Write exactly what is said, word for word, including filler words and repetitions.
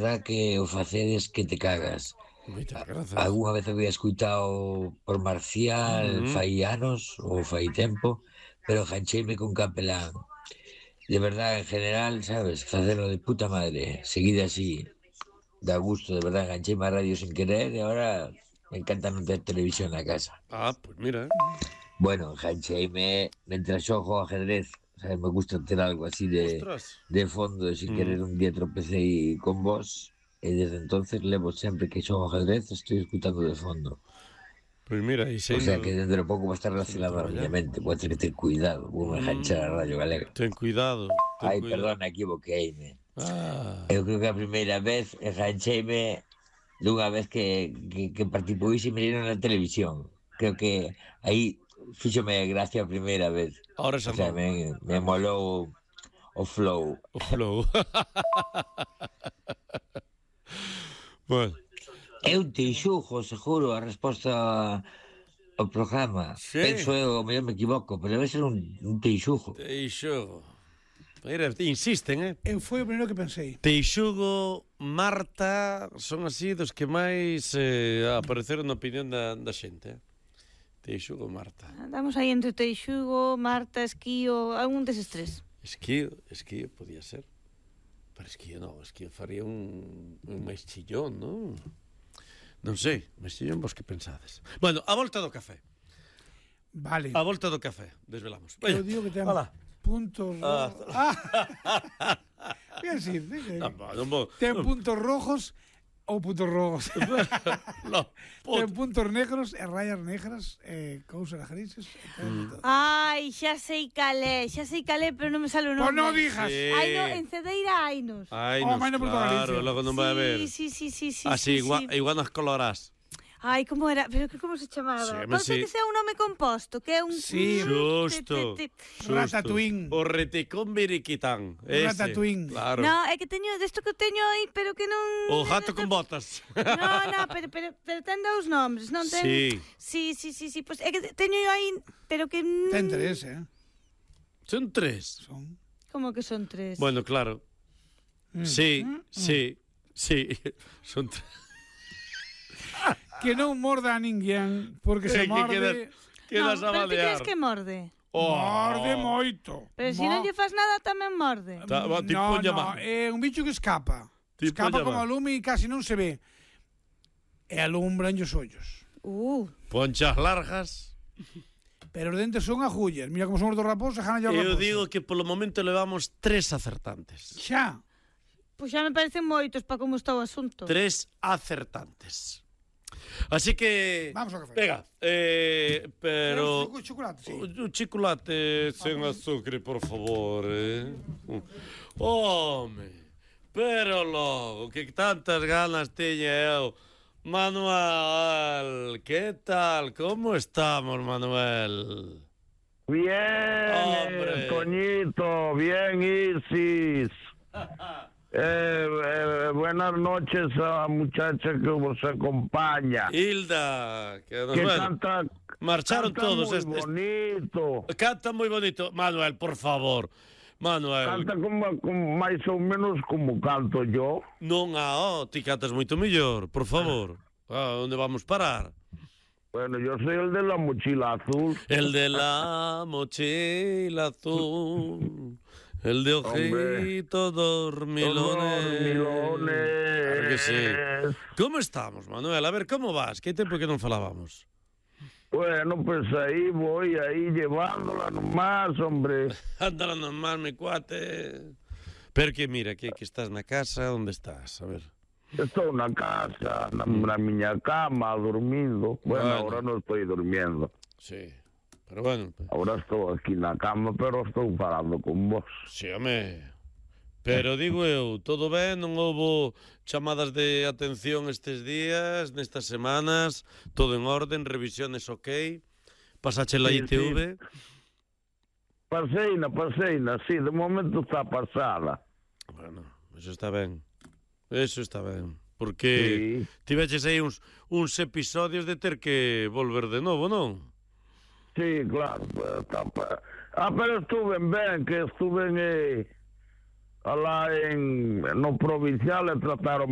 verdad que o facedes que te cagas. Moitas grazas. Algúna vez había escuitado por Marcial Mm. fai anos ou fai tempo, pero jancheime con capelán. De verdad, en general, sabes, facelo de puta madre, seguide así, da gusto, de verdad, engancheime a radio sin querer e ahora me encanta non ter televisión na casa. Ah, pois mira. Bueno, engancheime mentre xogo ao ajedrez, o sea, me gusta ter algo así de, Ostras. de fondo, e sin Mm. querer un día tropecei con vos, e desde entonces levo sempre que xogo ao ajedrez, estoy escutando de fondo. Pois mira, e O sei sea no... que dentro de pouco va a estar relacionado a miña mente, vou ter que ter cuidado, vou me enganchar a Radio Galega. Ten cuidado, ten Ai, cuidado. perdona, equivoqueime. Ah. Eu creo que a primeira vez engancheime dunha vez que, que, que participou e me na televisión. Creo que aí fíxome gracia a primeira vez. Ahora xa O sea, non. me, me molou o flow. O flow. Bueno. Eu te xugo, seguro, a resposta ao programa. Sí. Penso eu, o mellor me equivoco, pero debe ser un, un teixugo. Teixugo. Mira, insisten, eh? Eu foi o primeiro que pensei. Teixugo, Marta, son así dos que máis eh, apareceron na opinión da, da xente, eh? Teixugo, Marta. Andamos aí entre Teixugo, Marta, Esquío, algún deses tres. Esquío, Esquío podía ser. Pero Esquío non, Esquío faría un, un máis chillón, non? Non sei, máis chillón vos que pensades. Bueno, a volta do café. Vale. A volta do café, desvelamos. Eu digo que ten Hola. puntos rojos. Ah. Voy a decir, Non, non vou. ten puntos rojos ou puntos rojos. No, ten puntos negros e rayas negras, e cousas grises. Mm. Ai, xa sei calé, xa sei calé, pero non me sale o nome. Pois non dijas. Sí. Ai, no, en Cedeira hainos. Ai, Oh, nos, vai no Porto claro, Galicia. logo non vai a ver. Sí, sí, sí, sí, Así, sí, igual, sí. igual nas colorás. Ai, como era? Pero que como se chamaba? Sí, Pode ser sí. que sea un nome composto, que é un... Sí, Xusto. Te, te, te. Xusto. Ratatouille. O reticón biriquitán. Ese. Ratatouille. Claro. No, é que teño desto que teño aí, pero que non... O gato con botas. No, no, pero, pero, pero ten dous nombres, non ten... Sí. Sí, sí, sí, sí, pues é que teño eu aí, pero que... Ten tres, eh? Son tres. Son. Como que son tres? Bueno, claro. Mm. Sí, Mm. sí, sí. Son tres. Que non morda a ninguén, porque se Eh, que morde... quedas- Quedas no, a pero ti crees balear. que morde? Oh. Morde moito. Pero se Mo- non lle fas nada tamén morde. Ta- va, ti no, poña no, man. é un bicho que escapa. Ti Escapa poña como man. a lume e casi non se ve. E alumbran os ollos. Uh, Ponchas largas. Pero os dentes son agullas. Mira como son os do raposo, jana yo Eu raposo. digo que polo momento levamos tres acertantes. Xa. pois xa me parecen moitos para como está o asunto. Tres acertantes. Así que... Vamos ao café. Venga, eh, pero... Queremos chocolate, sí. Un chocolate sen azúcar, por favor, eh? Home, pero logo, que tantas ganas tiña eu. Manuel, que tal? Como estamos, Manuel? Bien, Hombre. Toñito, bien, Isis. Eh, eh, buenas noches a la muchacha que os acompaña. Hilda, que nos Que bueno, canta, marcharon canta todos. muy este- este- bonito. Canta moi bonito. Manuel, por favor. Manuel, Canta como, como máis ou menos como canto yo. non a oh, ti cantas moito mellor, por favor. Ah, onde vamos parar? Bueno, yo soy el de la mochila azul. El de la mochila azul, el de ojitos dormilones. Dormilones. Claro que sí. Como estamos, Manuel? A ver, como vas? Que tempo que non falábamos? Bueno, pues ahí voy, ahí llevándola nomás, hombre. Anda normal, mi cuate. Pero que mira, que, que estás na casa, onde estás? A ver. Estou na casa, na, na miña cama, dormindo. Bueno, Bueno. ahora non estou durmiendo. Sí. Pero bueno, Ahora estou aquí na cama, pero estou falando con vos. sí, home. Pero digo eu, todo ben, non houbo chamadas de atención estes días, nestas semanas, todo en orden, revisiones ok, pasache la Sí, I T V. Paseina, paseina, sí, de momento está pasada. Bueno, eso está ben, eso está ben, porque Sí. tiveches aí uns, uns episodios de ter que volver de novo, non? Sí, claro. pues, está pa- Ah, pero estuve ben, que estuve en... Eh, alá en... no provincial e trataron